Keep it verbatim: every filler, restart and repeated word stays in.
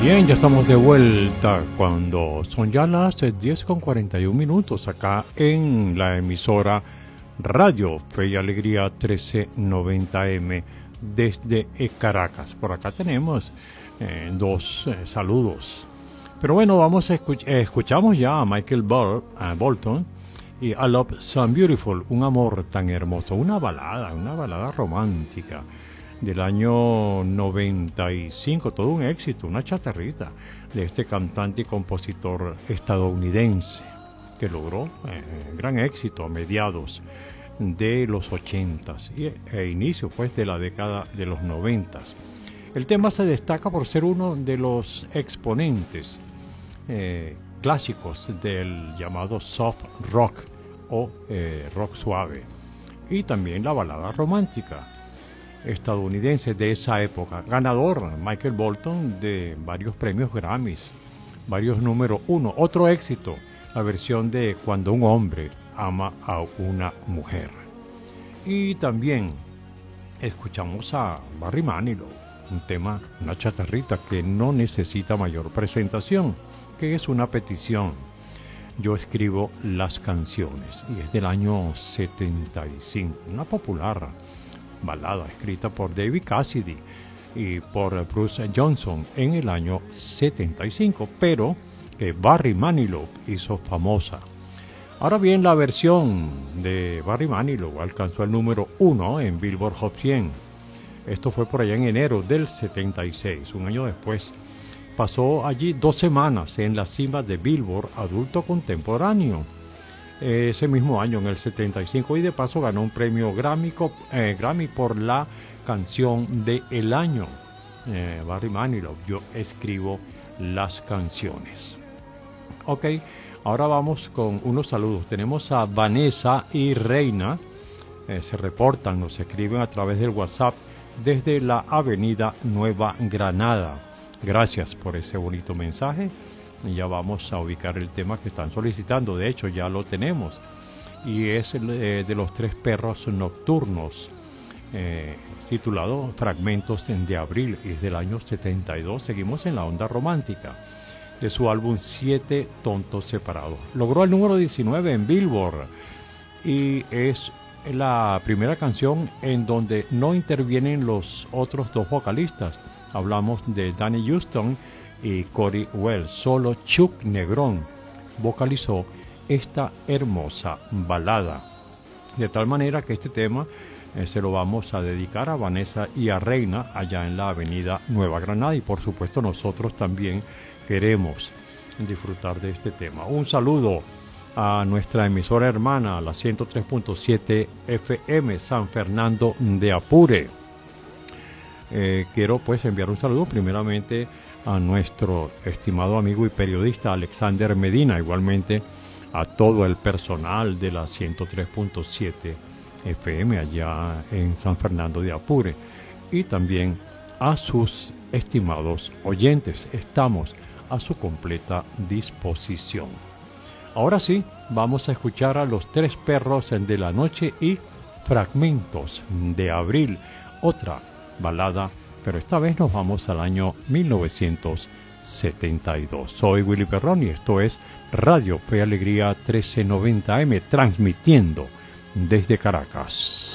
Bien, ya estamos de vuelta cuando son ya las diez con cuarenta y un minutos acá en la emisora Radio Fe y Alegría trece noventa M desde Caracas. Por acá tenemos eh, dos eh, saludos. Pero bueno, vamos a escuch eh, escuchamos ya a Michael Bol a Bolton y I Love So Beautiful, un amor tan hermoso, una balada, una balada romántica del año noventa y cinco, todo un éxito, una chatarrita de este cantante y compositor estadounidense que logró eh, gran éxito a mediados de los ochentas y e inicio pues de la década de los noventas. El tema se destaca por ser uno de los exponentes eh, clásicos del llamado soft rock o eh, rock suave y también la balada romántica estadounidense de esa época. Ganador Michael Bolton de varios premios Grammys, varios número uno. Otro éxito, la versión de Cuando un hombre ama a una mujer. Y también escuchamos a Barry Manilow, un tema, una chatarrita que no necesita mayor presentación, que es una petición. Yo escribo las canciones y es del año setenta y cinco, una popular balada escrita por David Cassidy y por Bruce Johnson en el año setenta y cinco, pero que Barry Manilow hizo famosa. Ahora bien, la versión de Barry Manilow alcanzó el número uno en Billboard Hot cien. Esto fue por allá en enero del setenta y seis, un año después. Pasó allí dos semanas en la cima de Billboard Adulto Contemporáneo. Ese mismo año, en el setenta y cinco, y de paso ganó un premio Grammy, eh, Grammy por la canción del año. Eh, Barry Manilow, yo escribo las canciones. Ok, ahora vamos con unos saludos. Tenemos a Vanessa y Reina, eh, se reportan, nos escriben a través del WhatsApp desde la avenida Nueva Granada. Gracias por ese bonito mensaje. Y ya vamos a ubicar el tema que están solicitando. De hecho, ya lo tenemos. Y es el eh, de los tres perros nocturnos, eh, titulado Fragmentos de Abril. Y es del año setenta y dos. Seguimos en la onda romántica. De su álbum Siete Tontos Separados. Logró el número diecinueve en Billboard. Y es la primera canción en donde no intervienen los otros dos vocalistas. Hablamos de Danny Houston y Cory Wells. Solo Chuck Negrón vocalizó esta hermosa balada. De tal manera que este tema eh, se lo vamos a dedicar a Vanessa y a Reina allá en la avenida Nueva Granada. Y por supuesto nosotros también queremos disfrutar de este tema. Un saludo a nuestra emisora hermana, la ciento tres punto siete F M San Fernando de Apure. Eh, quiero pues enviar un saludo primeramente a nuestro estimado amigo y periodista Alexander Medina, igualmente a todo el personal de la ciento tres punto siete F M allá en San Fernando de Apure y también a sus estimados oyentes. Estamos a su completa disposición. Ahora sí, vamos a escuchar a los tres perros de la noche y Fragmentos de Abril, otra balada, pero esta vez nos vamos al año mil novecientos setenta y dos. Soy Willy Perrón y esto es Radio Fe y Alegría trece noventa M, transmitiendo desde Caracas.